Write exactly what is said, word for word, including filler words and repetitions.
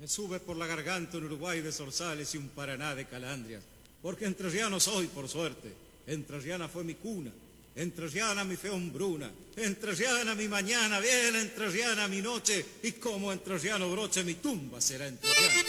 Me sube por la garganta un Uruguay de zorzales y un Paraná de calandrias, porque entrerriano soy, por suerte. Entrerriana fue mi cuna, entrerriana mi fe hombruna, entrerriana mi mañana, bien entrerriana mi noche, y como entrerriano broche mi tumba será entrerriana.